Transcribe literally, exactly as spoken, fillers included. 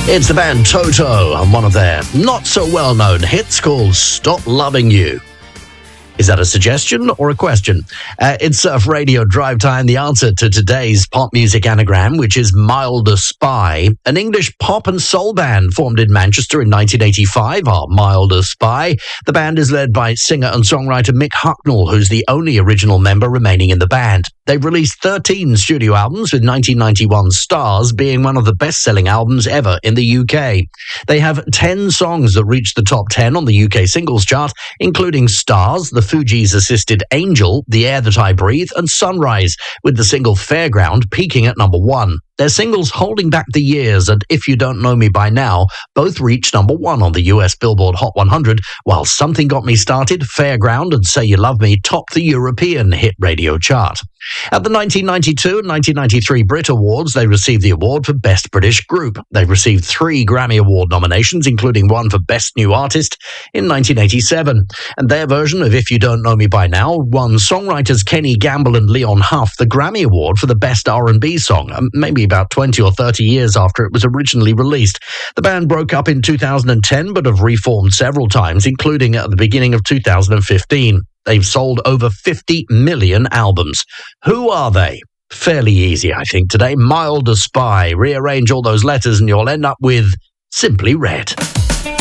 It's the band Toto and one of their not-so-well-known hits called Stop Loving You. Is that a suggestion or a question? Uh, it's Surf Radio Drive Time, the answer to today's pop music anagram, which is Milder Spy. An English pop and soul band formed in Manchester in nineteen eighty-five are Milder Spy. The band is led by singer and songwriter Mick Hucknall, who's the only original member remaining in the band. They've released thirteen studio albums, with nineteen ninety-one's Stars being one of the best-selling albums ever in the U K. They have ten songs that reached the top ten on the U K singles chart, including Stars, the Fugees-assisted Angel, The Air That I Breathe, and Sunrise, with the single Fairground peaking at number one. Their singles Holding Back the Years and If You Don't Know Me By Now both reached number one on the U S Billboard Hot one hundred, while Something Got Me Started, Fairground, and Say You Love Me topped the European hit radio chart. At the nineteen ninety-two and nineteen ninety-three Brit Awards, they received the award for Best British Group. They received three Grammy Award nominations, including one for Best New Artist in nineteen eighty-seven. And their version of If You Don't Know Me By Now won songwriters Kenny Gamble and Leon Huff the Grammy Award for the Best R and B song, maybe about twenty or thirty years after it was originally released. The band broke up in two thousand ten, but have reformed several times, including at the beginning of two thousand fifteen. They've sold over fifty million albums. Who are they? Fairly easy, I think, today. Milder Spy. Rearrange all those letters and you'll end up with Simply Red.